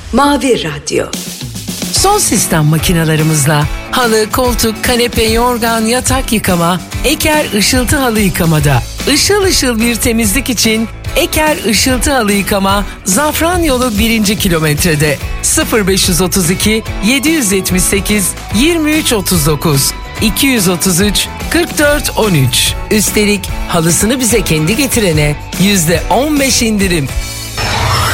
Mavi Radyo. Son sistem makinalarımızla halı, koltuk, kanepe, yorgan, yatak yıkama, Eker Işıltı Halı Yıkamada. Işıl ışıl bir temizlik için Eker Işıltı Halı Yıkama, Zafran Yolu 1. kilometrede. 0532 778 2339 233 44 13. Üstelik halısını bize kendi getirene %15 indirim.